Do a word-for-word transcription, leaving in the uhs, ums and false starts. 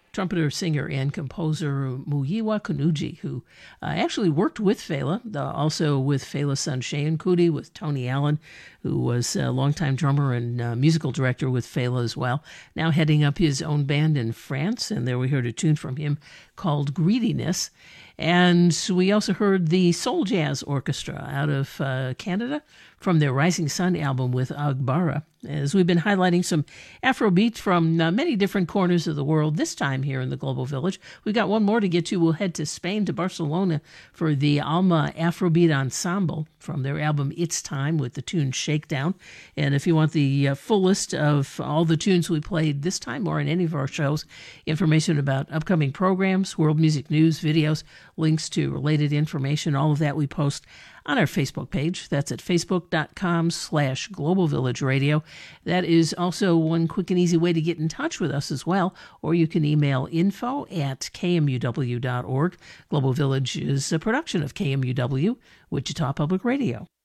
trumpeter, singer, and composer Muyiwa Kunuji, who uh, actually worked with Fela, uh, also with Fela's son Seun Kuti, with Tony Allen, who was a longtime drummer and uh, musical director with Fela as well, now heading up his own band in France. And there we heard a tune from him called Greediness. And we also heard the Soul Jazz Orchestra out of uh, Canada from their Rising Sun album with Agbara. As we've been highlighting some Afrobeat from uh, many different corners of the world, this time here in the Global Village. We've got one more to get to. We'll head to Spain, to Barcelona, for the Alma Afrobeat Ensemble from their album It's Time with the tune Shakedown. And if you want the uh, full list of all the tunes we played this time or in any of our shows, information about upcoming programs, world music news, videos, links to related information, all of that we post on our Facebook page. That's at facebook.com slash Global Village Radio. That is also one quick and easy way to get in touch with us as well, or you can email info at k m u w dot org. Global Village is a production of K M U W, Wichita Public Radio.